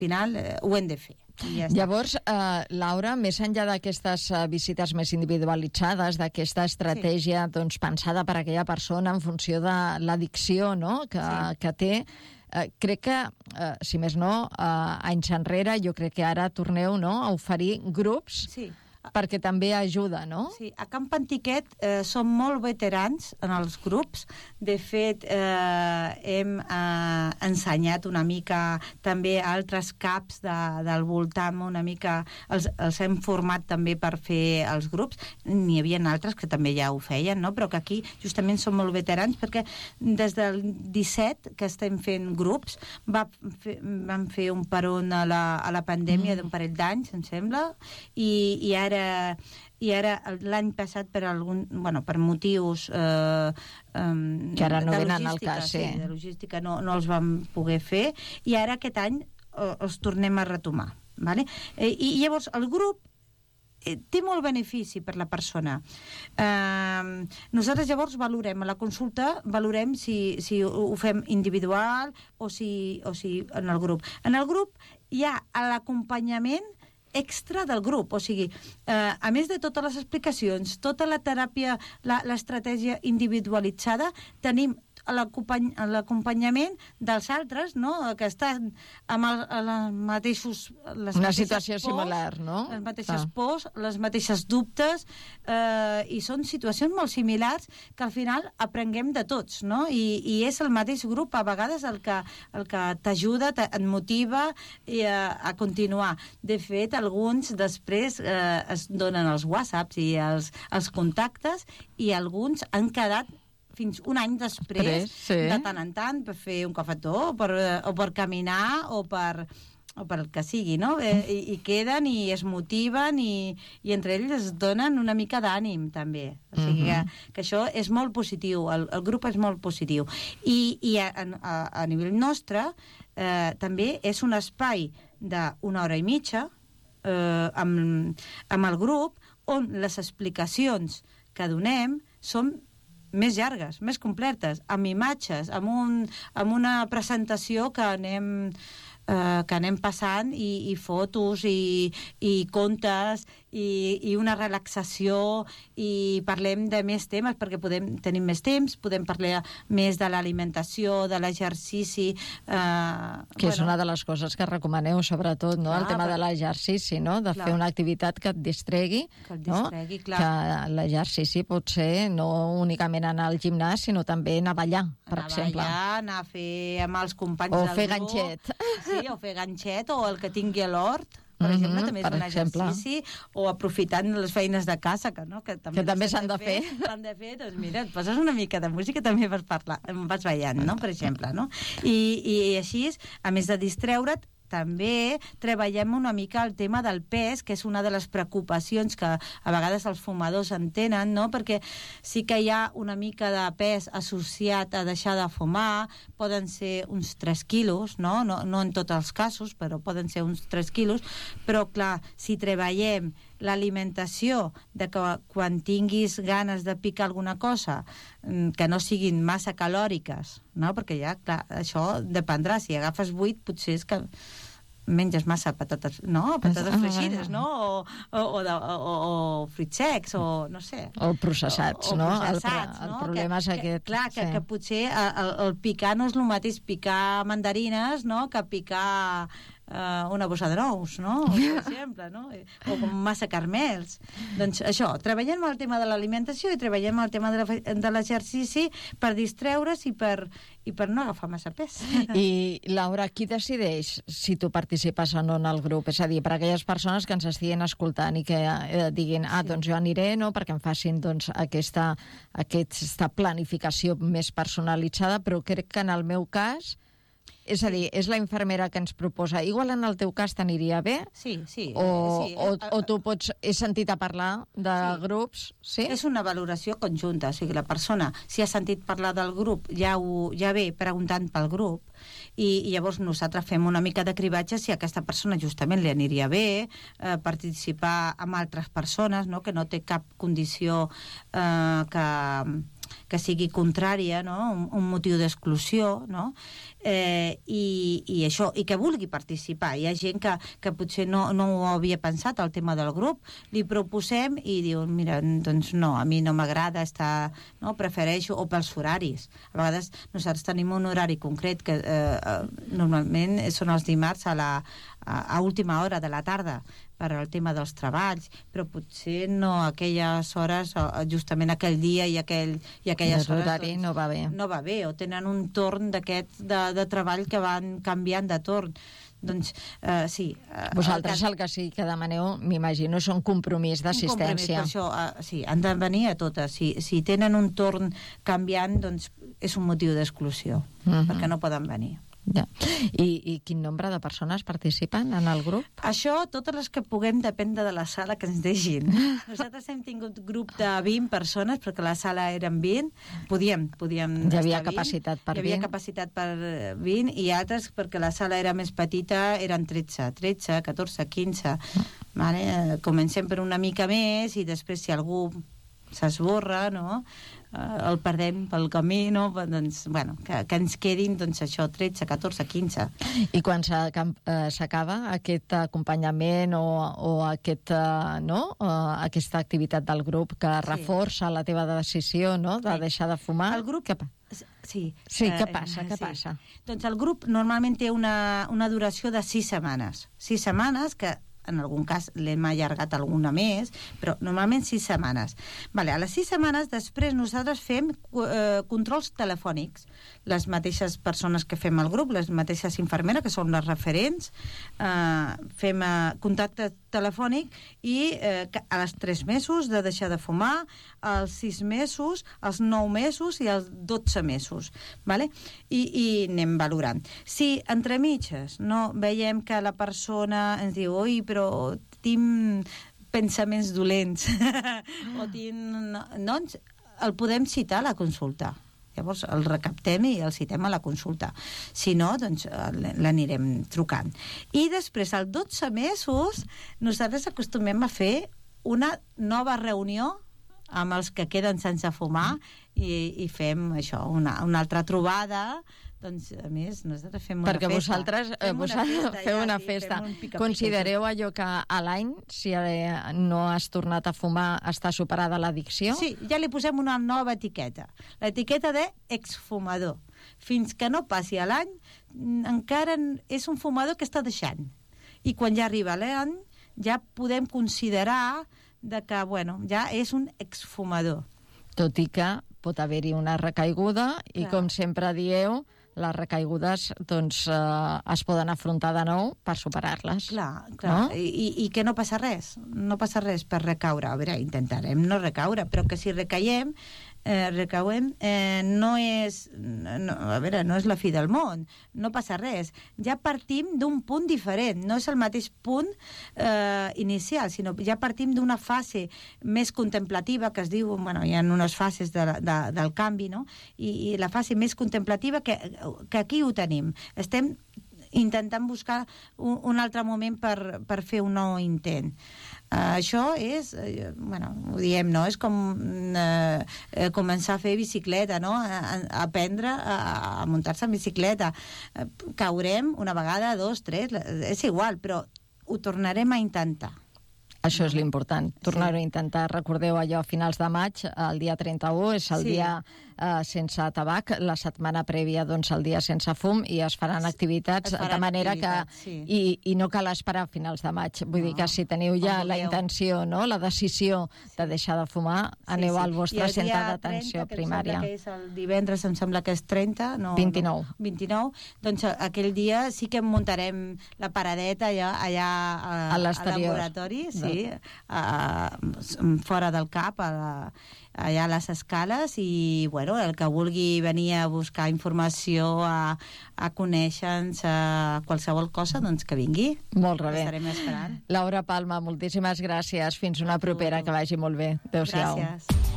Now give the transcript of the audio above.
final ho hem de fer. Llavors, Laura, més enllà d'aquestes visites més individualitzades, d'aquesta estratègia pensada per a aquella persona en funció de l'addicció, no?, que té, crec que, si més no, anys enrere, jo crec que ara torneu, no?, a oferir grups perquè també ajuda, no? Sí, a Camp Antiquet som molt veterans en els grups. De fet, hem ensenyat una mica també a altres caps del voltant, una mica els hem format també per fer els grups. N'hi havia altres que també ja ho feien, no? Però que aquí justament som molt veterans perquè des del 17 que estem fent grups, vam fer un peron a la pandèmia d'un parell d'anys, em sembla, i ara l'any passat per motius que ara no venen al cas, de logística no els vam poder fer, i ara aquest any els tornem a retomar, vale? I llavors el grup té molt benefici per la persona. Nosaltres llavors valorem a la consulta, valorem si ho fem individual o si en el grup. En el grup hi ha l'acompanyament extra del grup, o sigui, a més de totes les explicacions, tota la teràpia, l'estratègia individualitzada, tenim l'acompanyament dels altres, no?, que estan amb els mateixos... Una situació similar, no? Les mateixes pors, les mateixes dubtes, i són situacions molt similars que al final aprenguem de tots, no? I és el mateix grup a vegades el que t'ajuda, et motiva a continuar. De fet, alguns després es donen els whatsapps i els contactes, i alguns han quedat fins un any després, de tant en tant, per fer un cafetó, o per caminar, o per el que sigui, no? I queden i es motiven i entre ells es donen una mica d'ànim, també. O sigui que això és molt positiu, el grup és molt positiu. I a nivell nostre també és un espai d'una hora i mitja amb el grup, on les explicacions que donem són més llargues, més completes, amb imatges, amb una presentació que anem passant, i fotos i contes i una relaxació, i parlem de més temes perquè tenim més temps, podem parlar més de l'alimentació, de l'exercici, que és una de les coses que recomaneu, sobretot, no? El tema de l'exercici, no? De fer una activitat que et distregui, que l'exercici pot ser no únicament anar al gimnàs, sinó també anar a ballar, per exemple. Anar a fer amb els companys del grup, o fer ganxet. Sí, o fer ganxet, o el que tingui a l'hort, per exemple, també és un exercici, o aprofitant les feines de casa, que també s'han de fer. Doncs mira, et poses una mica de música, també vas ballant, no?, per exemple, no? I així, a més de distreure't, també treballem una mica el tema del pes, que és una de les preocupacions que a vegades els fumadors en tenen, no? Perquè sí que hi ha una mica de pes associat a deixar de fumar, poden ser uns 3 quilos, no? No en tots els casos, però poden ser uns 3 quilos, però clar, si treballem l'alimentació, de que quan tinguis ganes de picar alguna cosa, que no siguin massa calòriques, no? Perquè ja, clar, això dependrà. Si agafes 8, potser és que menges massa patates, no? Patates fregides, no? O fruits secs, o no sé. O processats, no? El problema és aquest. Clar, que potser el picar no és el mateix picar mandarines, no?, que picar una bossa de nous, no?, per exemple, no? O com massa caramels. Doncs això, treballem el tema de l'alimentació i treballem el tema de l'exercici per distreure's i per no agafar massa pes. I, Laura, qui decideix si tu participes o no en el grup? És a dir, per a aquelles persones que ens estiguin escoltant i que diguin, doncs jo aniré, no?, perquè em facin aquesta planificació més personalitzada, però crec que en el meu cas, és a dir, és la infermera que ens proposa. Igual en el teu cas t'aniria bé? Sí. O tu pots... He sentit a parlar de grups, sí? És una valoració conjunta, o sigui, la persona, si ha sentit parlar del grup, ja ve preguntant pel grup, i llavors nosaltres fem una mica de cribatge si a aquesta persona justament li aniria bé participar amb altres persones, no?, que no té cap condició que sigui contrària, no? Un motiu d'exclusió, no? I això, i que vulgui participar. Hi ha gent que potser no ho havia pensat, el tema del grup, li proposem i diu, mira, doncs no, a mi no m'agrada estar, no? Prefereixo, o pels horaris. A vegades nosaltres tenim un horari concret que normalment són els dimarts a última hora de la tarda per al tema dels treballs, però potser no a aquelles hores, justament aquell dia i aquelles hores... L'horari no va bé. No va bé, o tenen un torn d'aquest de treball que van canviant de torn. Doncs, sí. Vosaltres el que sí que demaneu, m'imagino, és un compromís d'assistència. Un compromís, per això, sí, han de venir a totes. Si tenen un torn canviant, doncs és un motiu d'exclusió, perquè no poden venir. Ja. I quin nombre de persones participen en el grup? Això, totes les que puguem, depèn de la sala que ens deixin. Nosaltres hem tingut grup de 20 persones, perquè la sala eren 20. Podíem Hi havia capacitat per 20. Hi havia capacitat per 20, i altres, perquè la sala era més petita, eren 13, 14, 15. Vale? Comencem per una mica més, i després, si algú s'esborra, no? El perdem pel camí, no? Doncs, bueno, que ens quedin, doncs, això, 13, 14, 15. I quan s'acaba aquest acompanyament o aquest, aquesta activitat del grup que reforça la teva decisió, no?, de deixar de fumar, el grup... què passa? Sí. Què passa? Què passa? Doncs el grup normalment té una duració de 6 setmanes. 6 setmanes que en algun cas l'hem allargat alguna més, però normalment 6 setmanes. Vale, a les 6 setmanes després nosaltres fem controls telefònics. Les mateixes persones que fem el grup, les mateixes infermeres, que són les referents, fem contacte telefònic i a les 3 mesos de deixar de fumar, als 6 mesos, als 9 mesos i als 12 mesos. Vale? I anem valorant. Si entre mitges no veiem que la persona ens diu oi, però tinc pensaments dolents o tinc... Doncs el podem citar a la consulta. Llavors el recaptem i el citem a la consulta. Si no, doncs l'anirem trucant. I després, als 12 mesos, nosaltres acostumem a fer una nova reunió amb els que queden sense fumar i fem això, una altra trobada. Doncs, a més, nosaltres fem una festa. Perquè vosaltres feu una festa. Considereu allò que a l'any, si no has tornat a fumar, està superada l'addicció? Sí, ja li posem una nova etiqueta. L'etiqueta d'exfumador. Fins que no passi a l'any, encara és un fumador que està deixant. I quan ja arriba l'any, ja podem considerar que, bueno, ja és un exfumador. Tot i que pot haver-hi una recaiguda i, com sempre dieu, les recaigudes doncs, es poden afrontar de nou per superar-les. Clar. No? I que no passa res. No passa res per recaure. A veure, intentarem no recaure, però que si recauem, no és la fi del món, no passa res. Ja partim d'un punt diferent, no és el mateix punt inicial, sinó ja partim d'una fase més contemplativa, que es diu, bueno, hi ha unes fases del canvi, no? I la fase més contemplativa, que aquí ho tenim. Estem intentant buscar un altre moment per fer un nou intent. Això és, bueno, ho diem, no? És com començar a fer bicicleta, no? Aprendre a muntar-se en bicicleta. Caurem una vegada, 2, 3, és igual, però ho tornarem a intentar. Això és l'important, tornar-ho a intentar. Recordeu allò, a finals de maig, el dia 31, és el dia sense tabac, la setmana prèvia, doncs, el dia sense fum, i es faran activitats de manera que... I no cal esperar a finals de maig. Vull dir que si teniu ja la intenció, no?, la decisió de deixar de fumar, aneu al vostre centre d'atenció primària. I el dia 30, que és el divendres, em sembla que és 30... 29. Doncs aquell dia sí que muntarem la paradeta allà al laboratori, fora del CAP, allà a les escales, i bueno, el que vulgui venir a buscar informació, a conèixer-nos, a qualsevol cosa, doncs que vingui. Molt bé. Estarem esperant. Laura Palma, moltíssimes gràcies. Fins una propera, que vagi molt bé. Adéu-siau. Gràcies.